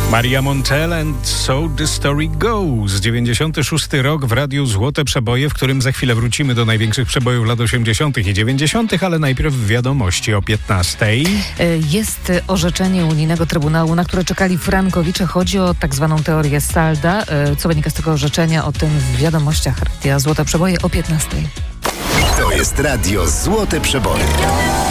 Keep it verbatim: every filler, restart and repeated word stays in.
Maria Montell and So the Story Goes. dziewięćdziesiąty szósty rok w radiu Złote Przeboje, w którym za chwilę wrócimy do największych przebojów lat osiemdziesiątych i dziewięćdziesiątych, ale najpierw wiadomości o piętnastej. Jest orzeczenie unijnego trybunału, na które czekali frankowicze. Chodzi o tak zwaną teorię Salda. Co wynika z tego orzeczenia? O tym w wiadomościach radia Złote Przeboje o piętnastej. To jest radio Złote Przeboje.